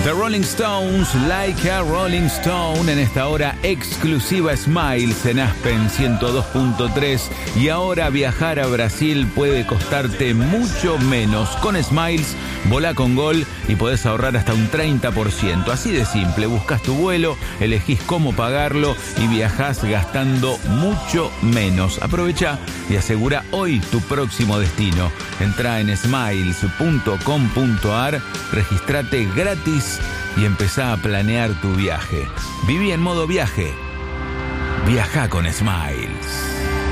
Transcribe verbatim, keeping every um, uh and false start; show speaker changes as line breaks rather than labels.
The Rolling Stones, Like a Rolling Stone, en esta hora exclusiva Smiles en Aspen ciento dos punto tres. Y ahora viajar a Brasil puede costarte mucho menos. Con Smiles, volá con Gol y podés ahorrar hasta un treinta por ciento. Así de simple, buscas tu vuelo, elegís cómo pagarlo y viajás gastando mucho menos. Aprovecha y asegura hoy tu próximo destino. Entrá en smiles punto com punto ar, registrate gratis y empezá a planear tu viaje. Viví en modo viaje. Viajá con Smiles.